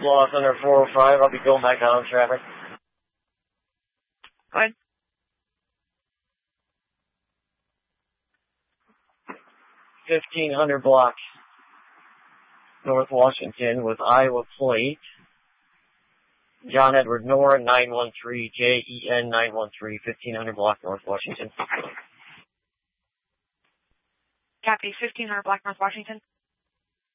loss under 405. I'll be going back out on traffic. Go ahead. $1,500 block. North Washington with Iowa plate. John Edward Nor 913 JEN 913 1500 block North Washington. Copy 1500 block North Washington.